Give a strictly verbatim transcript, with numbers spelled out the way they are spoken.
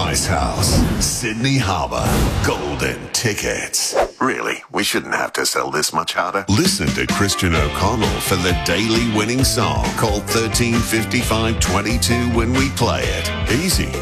Icehouse, Sydney Harbour, golden tickets. Really, we shouldn't have to sell this much harder. Listen to Christian O'Connell for the daily winning song. Call thirteen fifty-five twenty-two when we play it. Easy.